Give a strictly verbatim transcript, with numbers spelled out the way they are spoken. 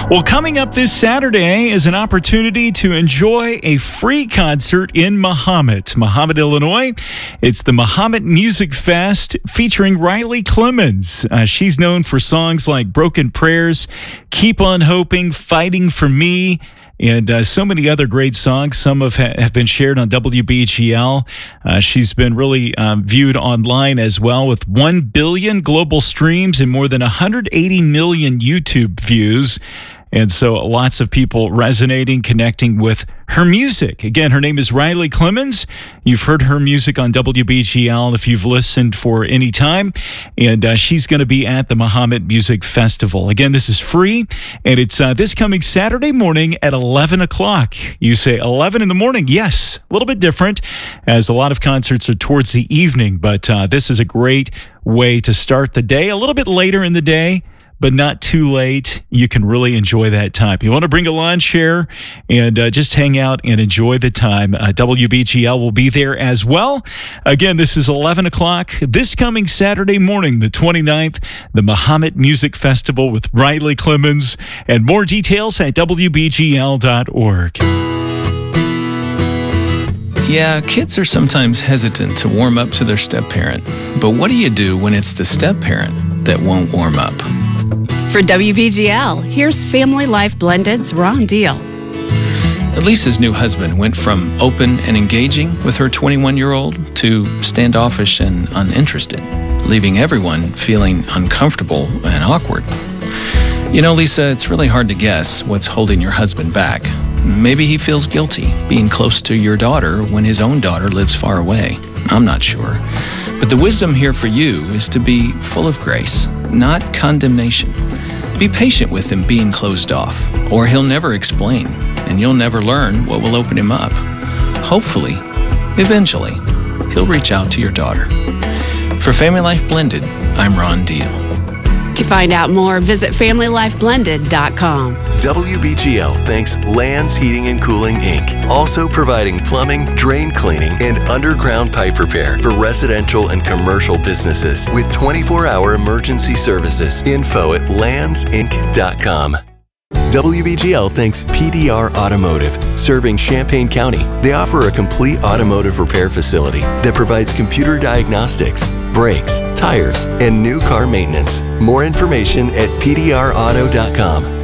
Well, coming up this Saturday is an opportunity to enjoy a free concert in Mahomet, Mahomet, Illinois. It's the Mahomet Music Fest featuring Riley Clemmons. Uh, she's known for songs like Broken Prayers, Keep on Hoping, Fighting for Me, and uh, so many other great songs. Some have, have been shared on W B G L. Uh, she's been really um, viewed online as well, with one billion global streams and more than one hundred eighty million YouTube views. And so lots of people resonating, connecting with her music. Again, her name is Riley Clemmons. You've heard her music on W B G L if you've listened for any time. And uh, she's going to be at the Mahomet Music Festival. Again, this is free, and it's uh, this coming Saturday morning at eleven o'clock. You say eleven in the morning? Yes, a little bit different, as a lot of concerts are towards the evening. But uh, this is a great way to start the day, a little bit later in the day, but not too late. You can really enjoy that time. You want to bring a lawn chair and uh, just hang out and enjoy the time. Uh, W B G L will be there as well. Again, this is eleven o'clock this coming Saturday morning, the twenty-ninth, the Mahomet Music Festival with Riley Clemmons. And more details at W B G L dot org. Yeah, kids are sometimes hesitant to warm up to their step-parent. But what do you do when it's the step-parent that won't warm up? For W B G L, here's Family Life Blended's Ron Deal. Lisa's new husband went from open and engaging with her twenty-one-year-old to standoffish and uninterested, leaving everyone feeling uncomfortable and awkward. You know, Lisa, it's really hard to guess what's holding your husband back. Maybe he feels guilty being close to your daughter when his own daughter lives far away. I'm not sure. But the wisdom here for you is to be full of grace, not condemnation. Be patient with him being closed off, or he'll never explain, and you'll never learn what will open him up. Hopefully, eventually, he'll reach out to your daughter. For Family Life Blended, I'm Ron Deal. To find out more, visit family life blended dot com. W B G L thanks Lands Heating and Cooling, Incorporated. Also providing plumbing, drain cleaning, and underground pipe repair for residential and commercial businesses with twenty-four hour emergency services. Info at lands inc dot com. W B G L thanks P D R Automotive, serving Champaign County. They offer a complete automotive repair facility that provides computer diagnostics, brakes, tires, and new car maintenance. More information at P D R auto dot com.